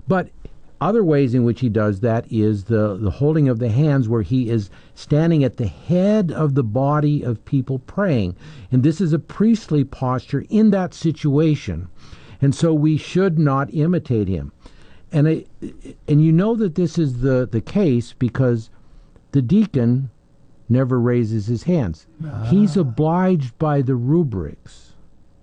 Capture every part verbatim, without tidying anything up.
But other ways in which he does that is the, the holding of the hands, where he is standing at the head of the body of people praying. And this is a priestly posture in that situation. And so we should not imitate him. And I, and you know that this is the, the case because the deacon never raises his hands. Ah. He's obliged by the rubrics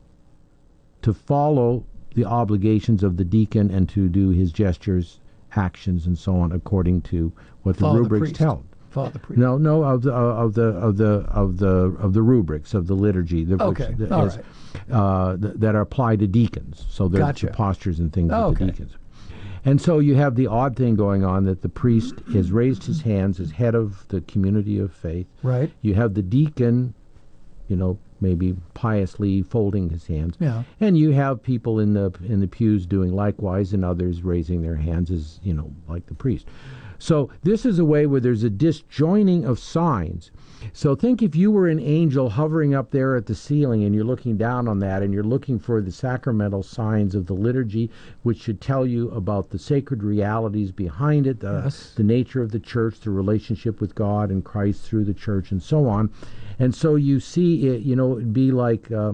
to follow the obligations of the deacon and to do his gestures, actions, and so on according to what the Follow rubrics the tell. Follow the priest. No, no, of the of the of the of the of the rubrics of the liturgy. The, okay, which, all is, right. Uh, th- that are applied to deacons. So there's Gotcha. the postures and things Oh, of the okay. deacons. And so you have the odd thing going on that the priest has raised his hands as head of the community of faith. Right. You have the deacon, you know, maybe piously folding his hands. Yeah. And you have people in the in the pews doing likewise, and others raising their hands as, you know, like the priest. So this is a way where there's a disjoining of signs. So think if you were an angel hovering up there at the ceiling and you're looking down on that and you're looking for the sacramental signs of the liturgy, which should tell you about the sacred realities behind it, the, Yes. the nature of the church, the relationship with God and Christ through the church, and so on. And so you see it, you know, it'd be like, uh,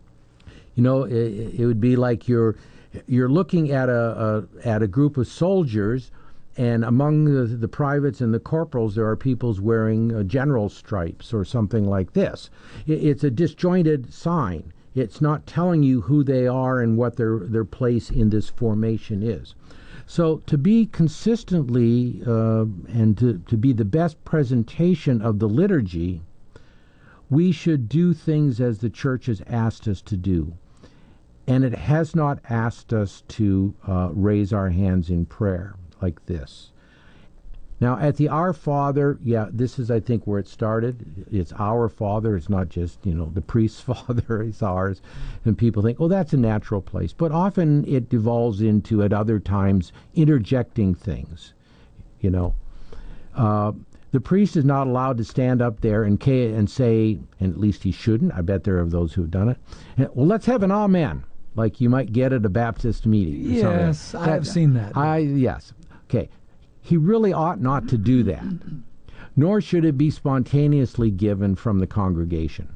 you know, it, it would be like you're you're looking at a, a at a group of soldiers. And among the, the privates and the corporals, there are peoples wearing uh, general stripes or something like this. It, it's a disjointed sign. It's not telling you who they are and what their, their place in this formation is. So to be consistently uh, and to, to be the best presentation of the liturgy, we should do things as the church has asked us to do. And it has not asked us to uh, raise our hands in prayer like this. Now, at the Our Father, yeah, this is, I think, where it started. It's our Father. It's not just, you know, the priest's father. It's ours. And people think, oh, that's a natural place. But often it devolves into, at other times, interjecting things, you know. Uh, the priest is not allowed to stand up there and, ca- and say, and at least he shouldn't, I bet there are those who have done it, well, let's have an amen, like you might get at a Baptist meeting. Or Yes, something. I have seen that. I Yes. Okay. He really ought not to do that, nor should it be spontaneously given from the congregation.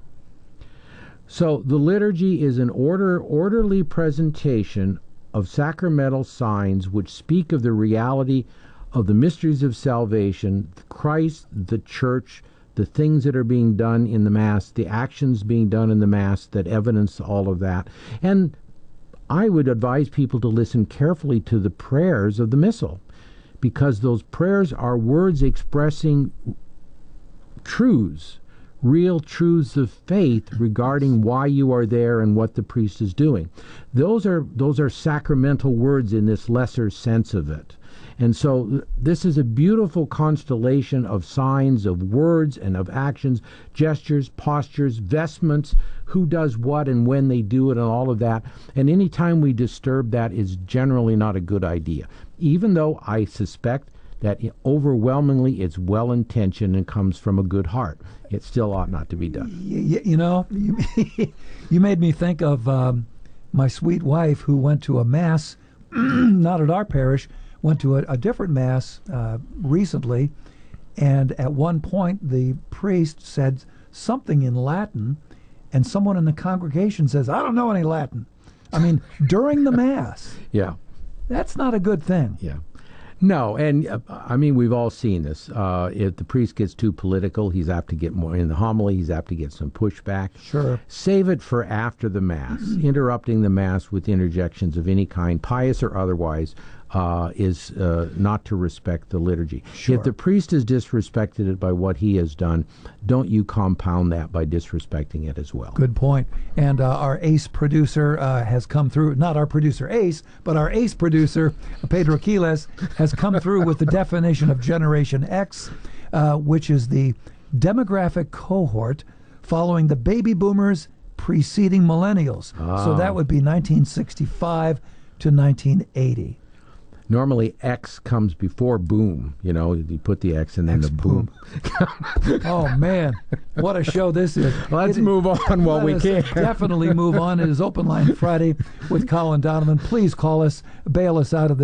So the liturgy is an order, orderly presentation of sacramental signs which speak of the reality of the mysteries of salvation, Christ, the church, the things that are being done in the Mass, the actions being done in the Mass that evidence all of that. And I would advise people to listen carefully to the prayers of the Missal, because those prayers are words expressing truths, real truths of faith regarding why you are there and what the priest is doing. Those are those are sacramental words in this lesser sense of it. And so this is a beautiful constellation of signs, of words and of actions, gestures, postures, vestments, who does what and when they do it and all of that. And any time we disturb that is generally not a good idea, even though I suspect that overwhelmingly it's well-intentioned and comes from a good heart. It still ought not to be done. You, you know, you, you made me think of um, my sweet wife who went to a Mass, not at our parish, went to a, a different Mass uh, recently, and at one point the priest said something in Latin, and someone in the congregation says, I don't know any Latin. I mean, during the Mass. Yeah. That's not a good thing. Yeah. No, and uh, I mean, we've all seen this. Uh, if the priest gets too political, he's apt to get more in the homily, he's apt to get some pushback. Sure. Save it for after the Mass. Interrupting the Mass with interjections of any kind, pious or otherwise, uh, is uh, not to respect the liturgy. Sure. If the priest has disrespected it by what he has done, don't you compound that by disrespecting it as well. Good point. And uh, our ace producer uh, has come through, not our producer Ace, but our ace producer, Pedro Quiles, has come through with the definition of Generation X, uh, which is the demographic cohort following the baby boomers preceding millennials. Ah. So that would be nineteen sixty-five to nineteen eighty. Normally, X comes before boom. You know, you put the X and then X the boom. Oh, man. What a show this is. Let's It- move on while Let we us can. definitely move on. It is Open Line Friday with Colin Donovan. Please call us, bail us out of this.